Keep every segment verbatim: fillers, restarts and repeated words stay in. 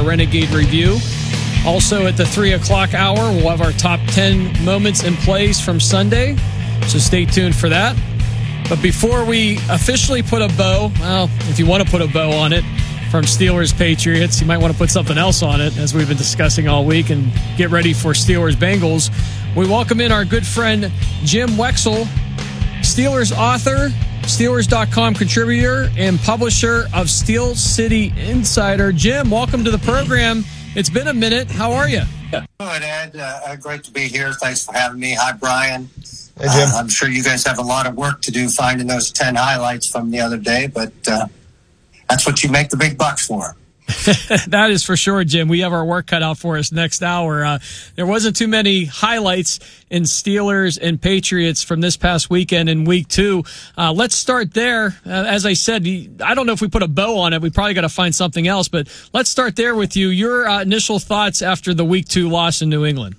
Renegade Review. Also at the three o'clock hour, we'll have our top ten moments and plays from Sunday. So stay tuned for that. But before we officially put a bow, well, if you want to put a bow on it, from Steelers Patriots, you might want to put something else on it, as we've been discussing all week, and get ready for Steelers Bengals. We welcome in our good friend Jim Wexell, Steelers author, Steelers dot com contributor, and publisher of Steel City Insider. Jim, welcome to the program. It's been a minute. How are you? Good, Ed. Uh, great to be here. Thanks for having me. Hi, Brian. Hey, Jim. Uh, I'm sure you guys have a lot of work to do finding those ten highlights from the other day, but uh, that's what you make the big bucks for. That is for sure, Jim. We have our work cut out for us next hour. Uh, there wasn't too many highlights in Steelers and Patriots from this past weekend in week two. Uh, let's start there. Uh, as I said, I don't know if we put a bow on it. We probably got to find something else, but let's start there with you. Your uh, initial thoughts after the week two loss in New England.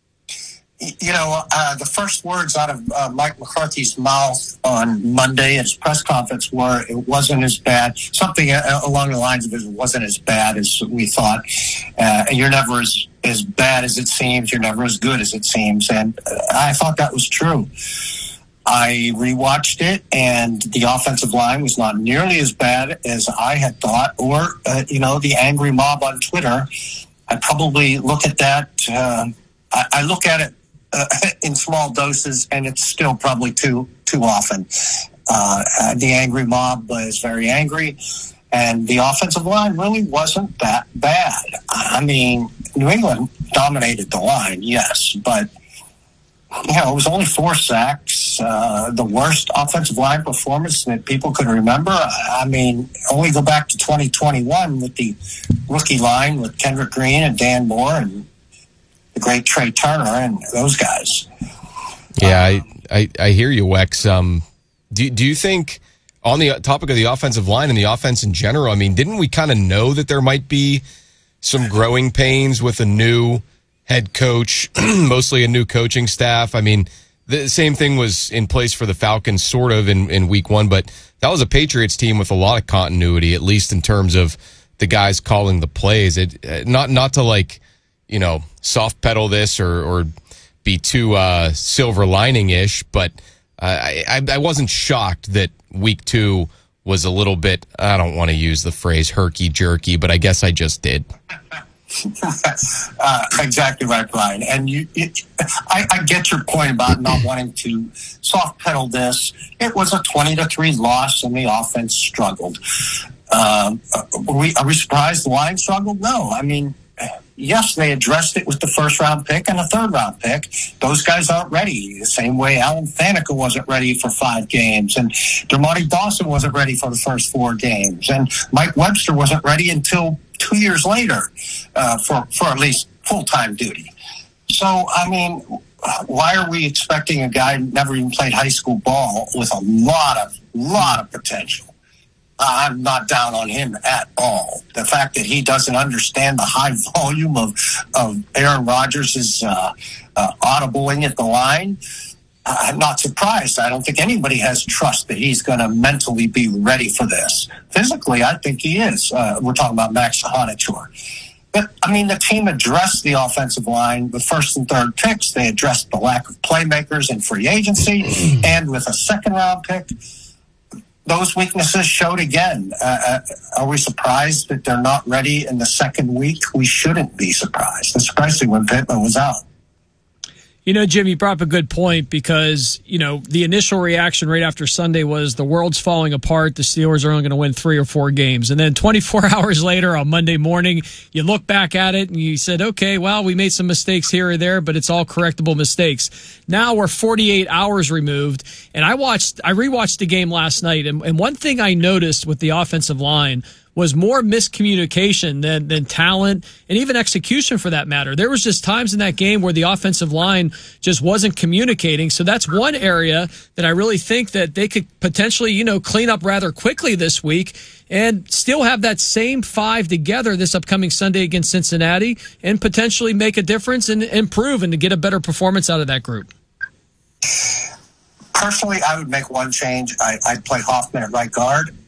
You know, uh, the first words out of uh, Mike McCarthy's mouth on Monday at his press conference were, it wasn't as bad. Something uh, along the lines of it wasn't as bad as we thought. Uh, and you're never as, as bad as it seems. You're never as good as it seems. And uh, I thought that was true. I rewatched it, and the offensive line was not nearly as bad as I had thought, or, uh, you know, the angry mob on Twitter. I probably look at that. Uh, I, I look at it Uh, in small doses, and it's still probably too too often. Uh, uh, the angry mob is very angry, and the offensive line really wasn't that bad. I mean, New England dominated the line, yes, but you know, it was only four sacks, uh, the worst offensive line performance that people could remember. I mean, only go back to twenty twenty-one with the rookie line with Kendrick Green and Dan Moore and the great Trey Turner and those guys. Yeah, I, I, I hear you, Wex. Um, do, do you think, on the topic of the offensive line and the offense in general, I mean, didn't we kind of know that there might be some growing pains with a new head coach, mostly a new coaching staff? I mean, the same thing was in place for the Falcons sort of in, in week one, but that was a Patriots team with a lot of continuity, at least in terms of the guys calling the plays. It, not, not to like, you know, soft pedal this or, or be too uh, silver lining-ish, but uh, I, I wasn't shocked that week two was a little bit, I don't want to use the phrase herky-jerky, but I guess I just did. uh, exactly right, Brian. And you, it, I, I get your point about not wanting to soft pedal this. It was a twenty to three loss, and the offense struggled. Um, are, we, are we surprised the line struggled? No. I mean, yes, they addressed it with the first-round pick and a third-round pick. Those guys aren't ready. The same way Alan Faneca wasn't ready for five games, and Dermontti Dawson wasn't ready for the first four games, and Mike Webster wasn't ready until two years later uh, for, for at least full-time duty. So, I mean, why are we expecting a guy who never even played high school ball with a lot of, lot of potential? I'm not down on him at all. The fact that he doesn't understand the high volume of, of Aaron Rodgers' uh, uh, audibling at the line, I'm not surprised. I don't think anybody has trust that he's going to mentally be ready for this. Physically, I think he is. Uh, we're talking about Max Honachur. But, I mean, the team addressed the offensive line with first and third picks. They addressed the lack of playmakers in free agency, and with a second-round pick, those weaknesses showed again. Uh, are we surprised that they're not ready in the second week? We shouldn't be surprised, especially when Pittman was out. You know, Jim, you brought up a good point because, you know, the initial reaction right after Sunday was the world's falling apart. The Steelers are only going to win three or four games. And then twenty-four hours later on Monday morning, you look back at it and you said, okay, well, we made some mistakes here or there, but it's all correctable mistakes. Now we're forty-eight hours removed. And I watched, I rewatched the game last night. And, and one thing I noticed with the offensive line was more miscommunication than, than talent and even execution for that matter. There was just times in that game where the offensive line just wasn't communicating. So that's one area that I really think that they could potentially, you know, clean up rather quickly this week and still have that same five together this upcoming Sunday against Cincinnati and potentially make a difference and improve and to get a better performance out of that group. Personally, I would make one change. I, I'd play Hoffman at right guard. Uh,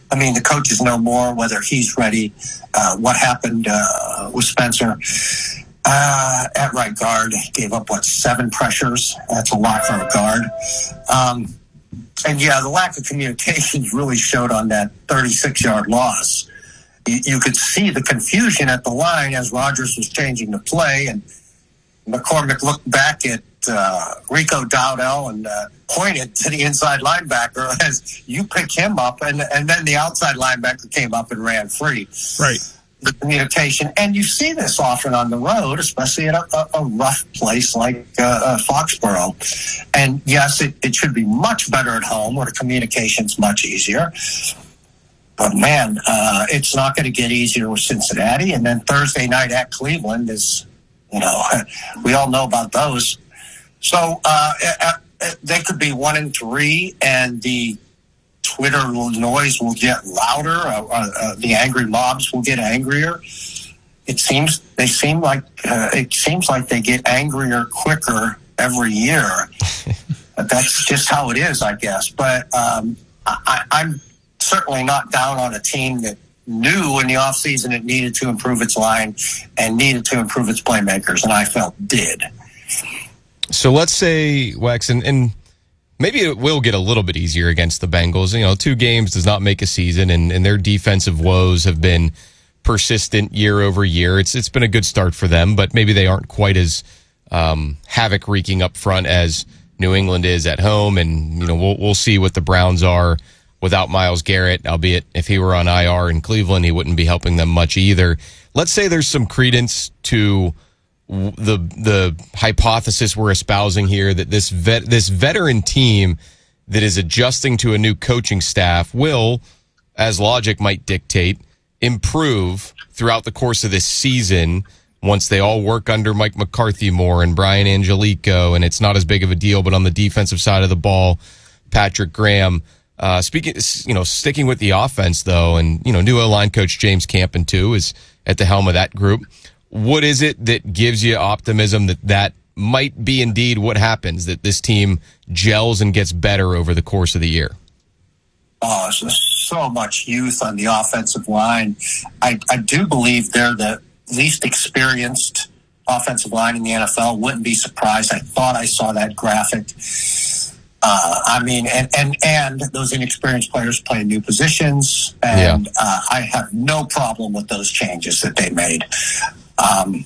I mean, the coaches know more whether he's ready. Uh, what happened uh, with Spencer uh, at right guard? Gave up, what, seven pressures? That's a lot for a guard. Um, and, yeah, the lack of communication really showed on that thirty-six-yard loss. You, you could see the confusion at the line as Rodgers was changing the play, and McCormick looked back at uh, Rico Dowdell and uh, pointed to the inside linebacker as you pick him up, and and then the outside linebacker came up and ran free. Right. The communication, and you see this often on the road, especially at a, a, a rough place like uh, uh, Foxborough. And yes, it, it should be much better at home where the communication's much easier. But man, uh, it's not going to get easier with Cincinnati. And then Thursday night at Cleveland is, you know, we all know about those. So uh, uh, they could be one and three, and the Twitter noise will get louder. Uh, uh, the angry mobs will get angrier. It seems they seem like uh, it seems like they get angrier quicker every year. That's just how it is, I guess. But um, I, I'm certainly not down on a team that knew in the offseason it needed to improve its line and needed to improve its playmakers, and I felt did. So let's say, Wex, and, and maybe it will get a little bit easier against the Bengals. You know, two games does not make a season, and, and their defensive woes have been persistent year over year. It's It's been a good start for them, but maybe they aren't quite as um, havoc-wreaking up front as New England is at home, and, you know, we'll, we'll see what the Browns are without Myles Garrett, albeit if he were on I R in Cleveland, he wouldn't be helping them much either. Let's say there's some credence to the the hypothesis we're espousing here that this vet, this veteran team that is adjusting to a new coaching staff will, as logic might dictate, improve throughout the course of this season once they all work under Mike McCarthy more and Brian Angelico, and it's not as big of a deal. But on the defensive side of the ball, Patrick Graham. Uh, speaking, you know, sticking with the offense though, and you know, new O-line coach James Campen too is at the helm of that group. What is it that gives you optimism that that might be indeed what happens, that this team gels and gets better over the course of the year? Oh, there's so much youth on the offensive line. I, I do believe they're the least experienced offensive line in the N F L. Wouldn't be surprised. I thought I saw that graphic. Uh, I mean, and, and, and those inexperienced players playing new positions. And yeah. uh, I have no problem with those changes that they made. Um,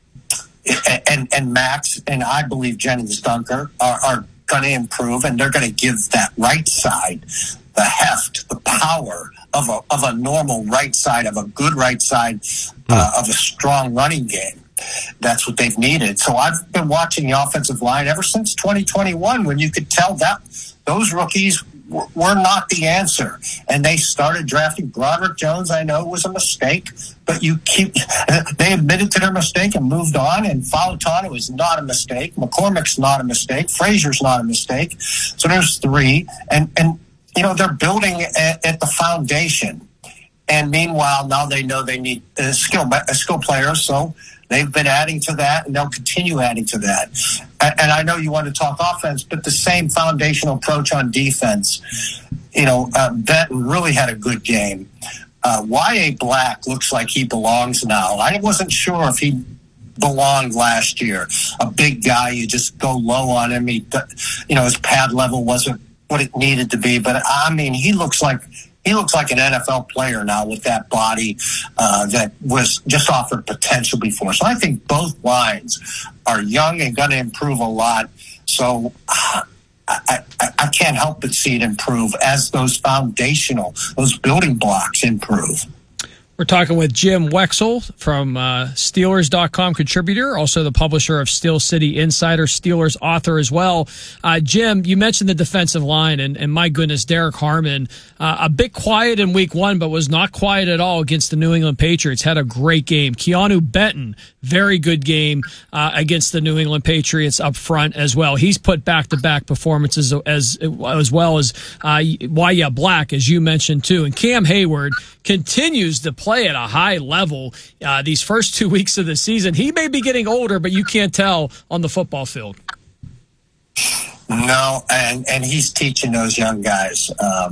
and, and Max and I believe Jennings Dunker are, are going to improve, and they're going to give that right side the heft, the power of a, of a normal right side, of a good right side, uh, of a strong running game. That's what they've needed. So I've been watching the offensive line ever since twenty twenty-one, when you could tell that those rookies w- were not the answer. And they started drafting Broderick Jones. I know it was a mistake, but you keep they admitted to their mistake and moved on. And Fautanu is not a mistake. McCormick's not a mistake. Frazier's not a mistake. So there's three. And, and you know, they're building at, at the foundation. And meanwhile, now they know they need uh, skill, uh, skill players. So they've been adding to that, and they'll continue adding to that. And, and I know you want to talk offense, but the same foundational approach on defense. You know, uh, Benton really had a good game. Uh, Y A. Black looks like he belongs now. I wasn't sure if he belonged last year. A big guy, you just go low on him. He, you know, his pad level wasn't what it needed to be. But, I mean, he looks like He looks like an N F L player now with that body uh, that was just offered potential before. So I think both lines are young and going to improve a lot. So uh, I, I, I can't help but see it improve as those foundational, those building blocks improve. We're talking with Jim Wexell from uh, Steelers dot com contributor, also the publisher of Steel City Insider, Steelers author as well. Uh, Jim, you mentioned the defensive line, and, and my goodness, Derek Harmon, uh, a bit quiet in week one, but was not quiet at all against the New England Patriots. Had a great game. Keanu Benton, very good game uh, against the New England Patriots up front as well. He's put back-to-back performances as as well as uh, Y A. Black, as you mentioned too. And Cam Hayward continues to play at a high level uh, these first two weeks of the season. He may be getting older, but you can't tell on the football field. No, and, and he's teaching those young guys. Um,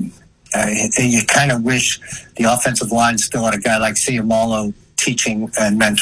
uh, you kind of wish the offensive line still had a guy like Ciamalo teaching and mentoring